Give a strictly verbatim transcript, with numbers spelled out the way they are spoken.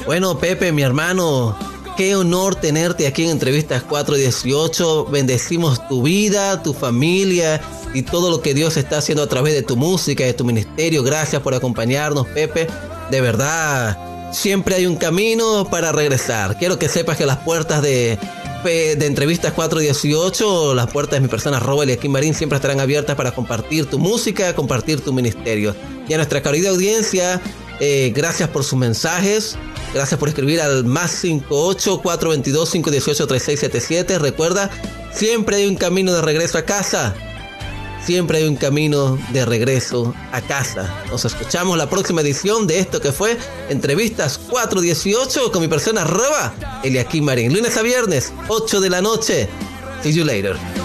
Bueno, Pepe, mi hermano, qué honor tenerte aquí en Entrevistas cuatro dieciocho. Bendecimos tu vida, tu familia y todo lo que Dios está haciendo a través de tu música, de tu ministerio. Gracias por acompañarnos, Pepe. De verdad, siempre hay un camino para regresar. Quiero que sepas que las puertas de, de Entrevistas cuatro dieciocho, las puertas de mi persona, arroba Eliakim Marín, siempre estarán abiertas para compartir tu música, compartir tu ministerio. Y a nuestra querida audiencia, eh, gracias por sus mensajes. Gracias por escribir al más cinco ocho, cuatro dos dos, cinco uno ocho, tres seis siete siete. Recuerda, siempre hay un camino de regreso a casa. Siempre hay un camino de regreso a casa. Nos escuchamos la próxima edición de esto que fue Entrevistas cuatro dieciocho con mi persona arroba Eliakim Marín. Lunes a viernes, ocho de la noche. See you later.